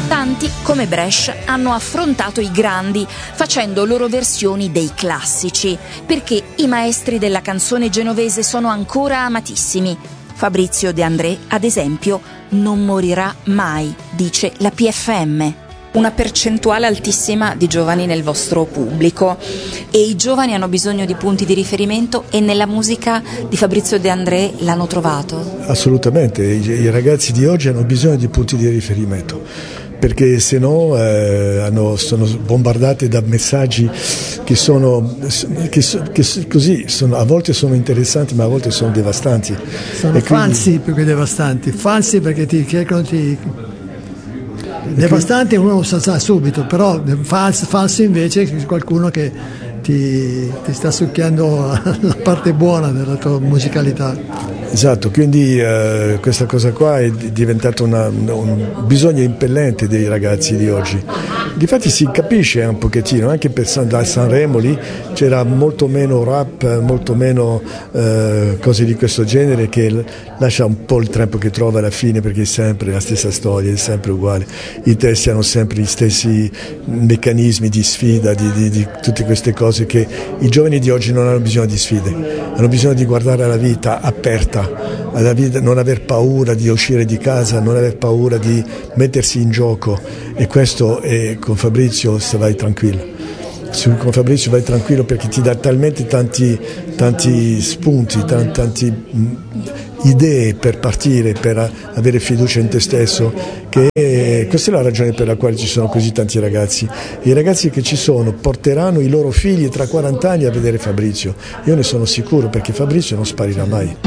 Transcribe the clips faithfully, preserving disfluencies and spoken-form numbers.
Tanti, come Brescia, hanno affrontato i grandi, facendo loro versioni dei classici, perché i maestri della canzone genovese sono ancora amatissimi. Fabrizio De André, ad esempio, non morirà mai, dice la P F M. Una percentuale altissima di giovani nel vostro pubblico, e i giovani hanno bisogno di punti di riferimento, e nella musica di Fabrizio De André l'hanno trovato? Assolutamente, i, i ragazzi di oggi hanno bisogno di punti di riferimento, perché se no eh, hanno, sono bombardate da messaggi che sono che, che così sono, a volte sono interessanti, ma a volte sono devastanti. Sono e falsi quindi... più che devastanti, falsi perché ti cercano di... Devastante uno lo sa subito, però falso, falso invece è qualcuno che ti, ti sta succhiando la parte buona della tua musicalità. Esatto, quindi eh, questa cosa qua è diventata una, un bisogno impellente dei ragazzi di oggi. Difatti si capisce un pochettino, anche per San, da Sanremo lì c'era molto meno rap, molto meno eh, cose di questo genere, che lascia un po' il tempo che trova alla fine, perché è sempre la stessa storia, è sempre uguale. I testi hanno sempre gli stessi meccanismi di sfida, di, di, di tutte queste cose che i giovani di oggi non hanno bisogno di sfide, hanno bisogno di guardare alla vita aperta, alla vita, non aver paura di uscire di casa, non aver paura di mettersi in gioco, e questo è, con Fabrizio se vai tranquillo. Con Fabrizio vai tranquillo perché ti dà talmente tanti, tanti spunti, tanti, tanti mh, idee per partire, per avere fiducia in te stesso, che è, questa è la ragione per la quale ci sono così tanti ragazzi. I ragazzi che ci sono porteranno i loro figli tra quaranta anni a vedere Fabrizio, io ne sono sicuro, perché Fabrizio non sparirà mai.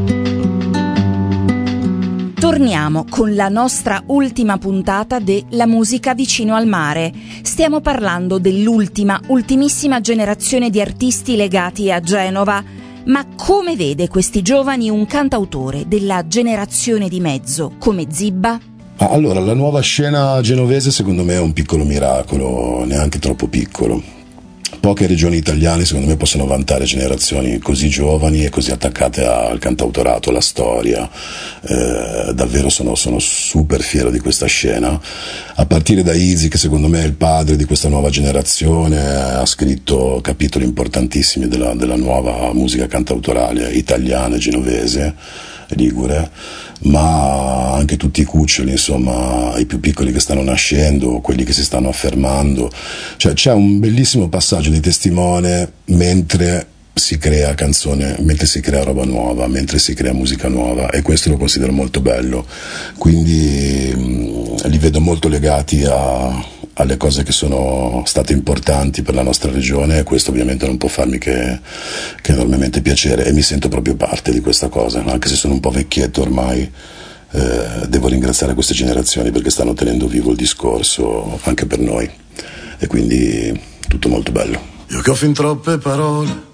Torniamo con la nostra ultima puntata de La musica vicino al mare. Stiamo parlando dell'ultima, ultimissima generazione di artisti legati a Genova. Ma come vede questi giovani un cantautore della generazione di mezzo come Zibba? Allora, la nuova scena genovese secondo me è un piccolo miracolo, neanche troppo piccolo. Poche regioni italiane secondo me possono vantare generazioni così giovani e così attaccate al cantautorato, alla storia. Eh, davvero sono, sono super fiero di questa scena, a partire da Easy, che secondo me è il padre di questa nuova generazione, ha scritto capitoli importantissimi della, della nuova musica cantautorale italiana e genovese, ligure, ma anche tutti i cuccioli, insomma, i più piccoli che stanno nascendo, quelli che si stanno affermando. Cioè c'è un bellissimo passaggio di testimone mentre si crea canzone, mentre si crea roba nuova, mentre si crea musica nuova, e questo lo considero molto bello. Quindi mh, li vedo molto legati a alle cose che sono state importanti per la nostra regione, e questo ovviamente non può farmi che, che enormemente piacere, e mi sento proprio parte di questa cosa, anche se sono un po' vecchietto ormai. Eh, devo ringraziare queste generazioni perché stanno tenendo vivo il discorso anche per noi, e quindi tutto molto bello. Io che ho fin troppe parole